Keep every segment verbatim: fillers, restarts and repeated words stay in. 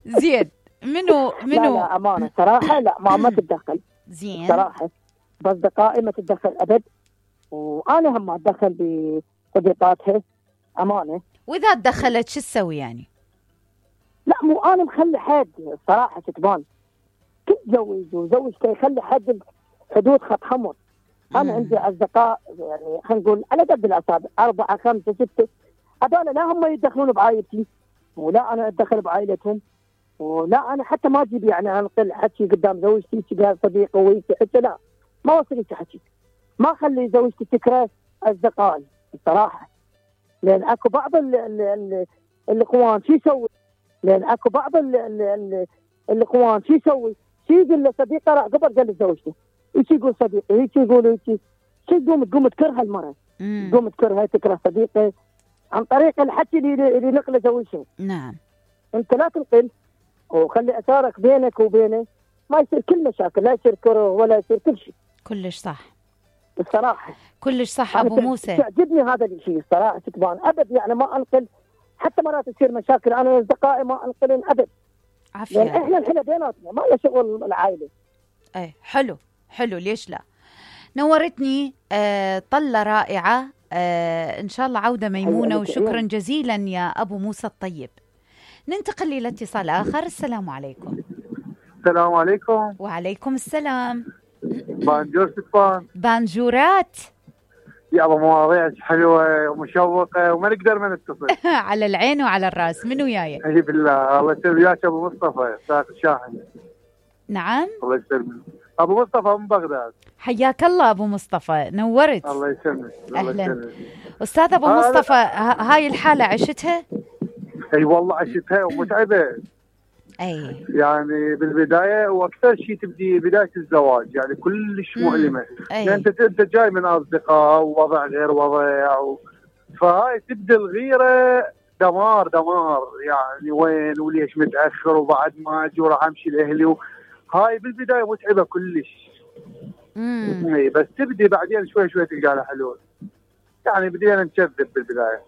زين منو منو لا لا امانه صراحه، لا ما ما تتدخل زين صراحه، باصدقائي ما تتدخل ابد، وانا هم ما اتدخل بصديقاتها امانه. واذا تدخلت شو تسوي يعني؟ لا مو انا مخلي حد صراحه تبان، كل زوج وزوجته يخلي حد حدود خط حمر. انا عندي اصدقاء يعني خلينا نقول على قد الاصابع اربعه خمسه سته، هذول لا هم يدخلون بعائلتي ولا انا اتدخل بعائلتهم، ولا انا حتى ما اجيب يعني انقل حكي قدام زوجتي تقال صديقه ويجي حتى لا ما وصل حكي، ما اخلي زوجتي تكره اصدقائي الصراحه، لان اكو بعض ال ال ال الاخوان شو يسوي؟ لان اكو بعض ال ال ال الاخوان شو يسوي؟ شو يقول لصديقه راح قبل قال لزوجته، ايش يقول صديقي؟ هيك يقول هيك، شو تقوم تقوم تكره المراه، تقوم تكرهها تكره صديقه عن طريق الحكي اللي اللي نقله زوجته. نعم انت لا تنقل وخلي اثارك بينك وبينه، ما يصير كل مشاكل، لا يصير كره ولا يصير كل شيء. كلش صح الصراحه كلش صح ابو موسى. تعجبني هذا الشيء الصراحه تكبان ابد، يعني ما انقل حتى مرات تصير مشاكل انا اصدقائي ما انقلن ابد، عافيه لان احنا الحين بيناتنا ما له شغل العائله. اي حلو حلو ليش لا. نورتني آه طلة رائعة آه إن شاء الله عودة ميمونة، وشكرا جزيلا يا أبو موسى الطيب. ننتقل إلى اتصال آخر. السلام عليكم. السلام عليكم. وعليكم السلام. بانجور ستفان بانجورات يا أبو، مواضيع حلوة ومشوقة وما نقدر ما نتصل. على العين وعلى الراس. منو وياي؟ اي بالله الله يسلم وياك أبو مصطفى ساق الشاحن. نعم الله يسلم. أبو مصطفى من بغداد. حياك الله أبو مصطفى، نورت. الله يسلمك. أهلا أستاذ أبو مصطفى. هاي الحالة عشتها؟ اي والله عشتها ومتعبة. اي يعني بالبداية واكثر شيء تبدي بداية الزواج يعني كلش مؤلمة، لان انت انت جاي من اصدقاء ووضع غير وضع و... فهاي تبدا الغيرة دمار دمار، يعني وين وليش متاخر وبعد ما اجي وراح امشي لاهلي و... هاي بالبداية متعبة كلش. امم بس تبدي بعدين شوي شوي تلقى لها حلول. يعني بدينا نكذب بالبداية.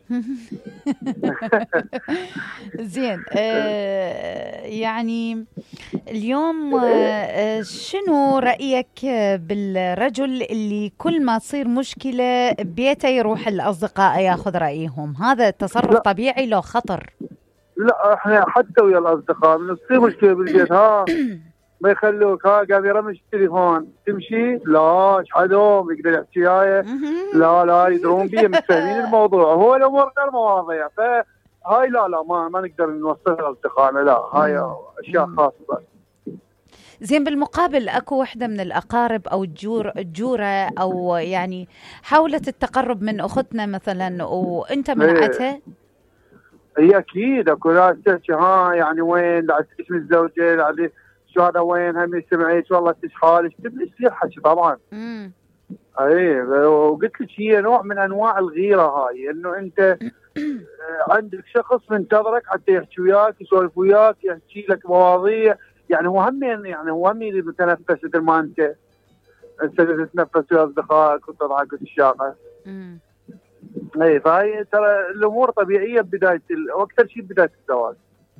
زين آه يعني اليوم آه شنو رأيك بالرجل اللي كل ما تصير مشكلة ببيته يروح الأصدقاء ياخذ رأيهم؟ هذا تصرف لا. طبيعي لو خطر؟ لا احنا حتى ويا الأصدقاء من تصير مشكلة بالبيت ها ما يخلوك ها قاعد يرمش التليفون تمشي لا ايش حدهم يقدر يحكي وياي لا لا يدرون بيه متفاهمين الموضوع، هو الامور غير مواضيع فهاي لا لا ما ما نقدر نوصلها لاصدقائنا، لا هاي اشياء خاصه. زين بالمقابل اكو وحده من الاقارب او الجور الجوره او يعني حاولت التقرب من اختنا مثلا وانت منعتها؟ هي اكيد اكو ناس تحكي ها يعني وين لا تسمع الزوجه لا شو هذا وين هم سمعيك والله ايش حالك تبلش يصير حكي طبعا. امم اي وقلت لك هي نوع من انواع الغيره هاي، انه انت عندك شخص منتظرك حتى يحكي وياك يسولف وياك يحكي لك مواضيع، يعني هو هم يعني هو هم اللي بتنفس مثل ما انت انت تتنفس ويا اصدقائك وتضحك وتشاقه. امم اي فهي ترى الامور طبيعيه ببدايه واكثر شيء ببدايه الزواج.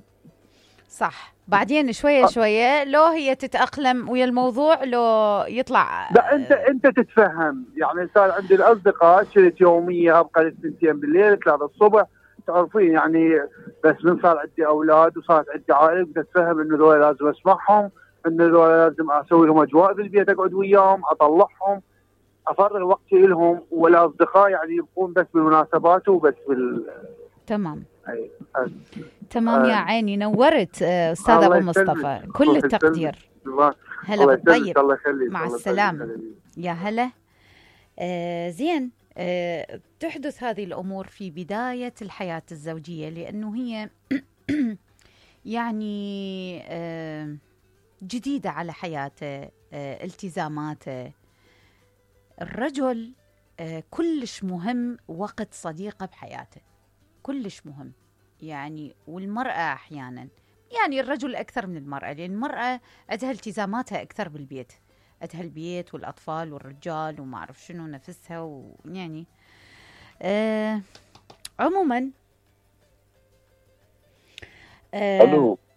صح، بعدين شويه شويه لو هي تتاقلم ويا الموضوع لو يطلع لا انت انت تتفهم، يعني صار عندي الاصدقاء شريت يوميه ابقى للثنتين بالليل ثلاثة الصبح تعرفين يعني، بس من صار عندي اولاد وصارت عندي عائله بدي اتفهم انه ذولا لازم اسمعهم، انه ذولا لازم اسوي لهم اجواء بالبيت اقعد وياهم اطلعهم افرغ وقتي لهم، والاصدقاء يعني يبقون بس بالمناسبات وبس بال تمام. أي. تمام يا عيني نورت استاذ ابو مصطفى، كل التقدير. هلا بالطيب مع السلامه. يا هلا. آه زين آه تحدث هذه الامور في بدايه الحياه الزوجيه لانه هي يعني آه جديده على حياته، آه التزاماته. الرجل آه كلش مهم وقت صديقه بحياته، كلش مهم يعني، والمرأة أحيانا يعني الرجل أكثر من المرأة، لأن المرأة عندها التزاماتها أكثر بالبيت، عندها البيت والأطفال والرجال وما أعرف شنو نفسها ويعني آه عموما آه